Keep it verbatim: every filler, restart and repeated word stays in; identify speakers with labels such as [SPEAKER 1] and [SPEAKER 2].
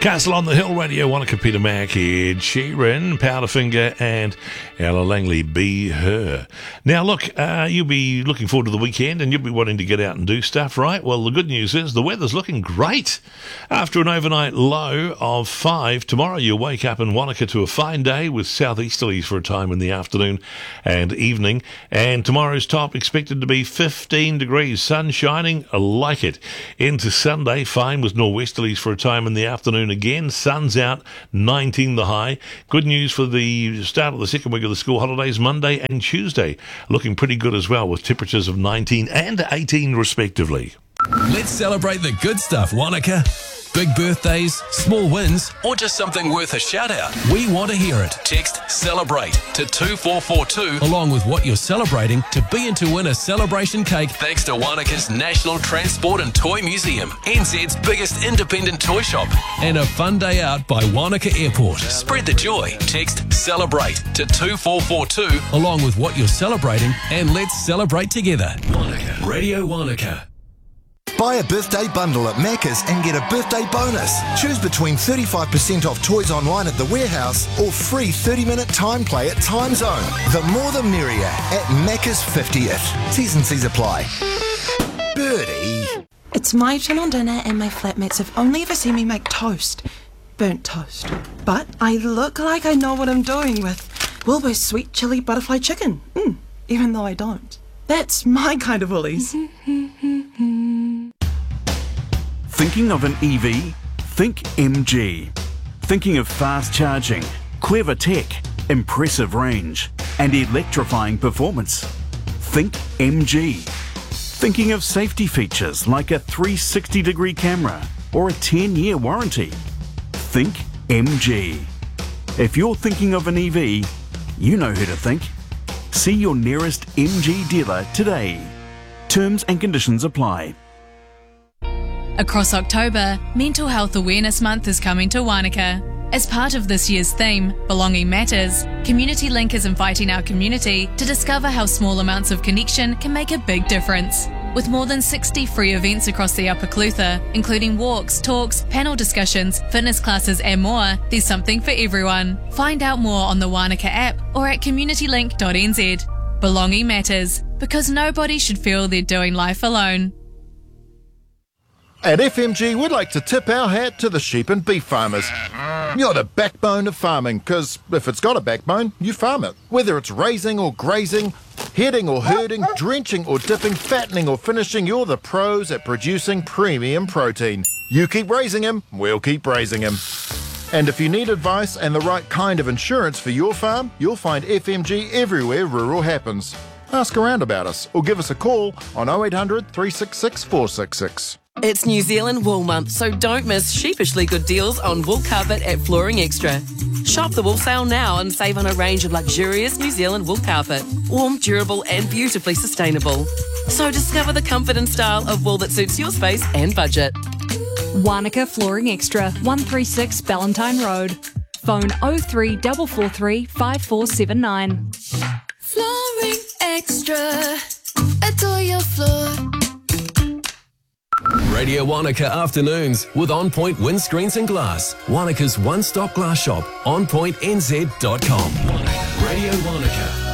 [SPEAKER 1] Castle on the Hill, Radio Wanaka, Peter Mack, Ed Sheeran, Powderfinger, and Ella Langley, Be Her. Now, look, uh, you'll be looking forward to the weekend and you'll be wanting to get out and do stuff, right? Well, the good news is the weather's looking great. After an overnight low of five, tomorrow you'll wake up in Wanaka to a fine day with southeasterlies for a time in the afternoon and evening. And tomorrow's top expected to be fifteen degrees, sun shining, I like it. Into Sunday, fine with nor'westerlies for a time in the afternoon again. Sun's out, nineteen the high. Good news for the start of the second week of the school holidays, Monday and Tuesday. Looking pretty good as well with temperatures of nineteen and eighteen respectively.
[SPEAKER 2] Let's celebrate the good stuff, Wanaka. Big birthdays, small wins, or just something worth a shout out. We want to hear it. Text CELEBRATE to two four four two along with what you're celebrating to be in to win a celebration cake thanks to Wanaka's National Transport and Toy Museum, N Z's biggest independent toy shop, and a fun day out by Wanaka Airport. Spread the joy. Text CELEBRATE to two four four two along with what you're celebrating and let's celebrate together. Wanaka. Radio Wanaka.
[SPEAKER 3] Buy a birthday bundle at Macca's and get a birthday bonus. Choose between thirty-five percent off toys online at the warehouse or free thirty minute time play at Time Zone. The more the merrier at Macca's fiftieth. T's and C's apply. Birdie.
[SPEAKER 4] It's my turn on dinner and my flatmates have only ever seen me make toast. Burnt toast. But I look like I know what I'm doing with Wilbur's sweet chili butterfly chicken. Mm, even though I don't. That's my kind of Woolies.
[SPEAKER 5] Thinking of an E V? Think M G. Thinking of fast charging, clever tech, impressive range, and electrifying performance? Think M G. Thinking of safety features like a three sixty degree camera or a ten year warranty? Think M G. If you're thinking of an E V, you know who to think. See your nearest M G dealer today. Terms and conditions apply.
[SPEAKER 6] Across October, Mental Health Awareness Month is coming to Wanaka. As part of this year's theme, Belonging Matters, Community Link is inviting our community to discover how small amounts of connection can make a big difference. With more than sixty free events across the Upper Clutha, including walks, talks, panel discussions, fitness classes and more, there's something for everyone. Find out more on the Wanaka app or at community link dot n z. Belonging matters, because nobody should feel they're doing life alone.
[SPEAKER 7] At F M G, we'd like to tip our hat to the sheep and beef farmers. You're the backbone of farming, because if it's got a backbone, you farm it. Whether it's raising or grazing, heading or herding, drenching or dipping, fattening or finishing, you're the pros at producing premium protein. You keep raising him, we'll keep raising him. And if you need advice and the right kind of insurance for your farm, you'll find F M G everywhere rural happens. Ask around about us or give us a call on oh eight hundred, three six six, four six six.
[SPEAKER 8] It's New Zealand Wool Month, so don't miss sheepishly good deals on wool carpet at Flooring Extra. Shop the wool sale now and save on a range of luxurious New Zealand wool carpet. Warm, durable and beautifully sustainable. So discover the comfort and style of wool that suits your space and budget.
[SPEAKER 9] Wanaka Flooring Extra, one thirty-six Ballantyne Road. Phone oh three four four three, five four seven nine.
[SPEAKER 10] Flooring Extra, adore your floor.
[SPEAKER 2] Radio Wanaka Afternoons with On Point Windscreens and Glass. Wanaka's one-stop glass shop, on point n z dot com. Radio Wanaka.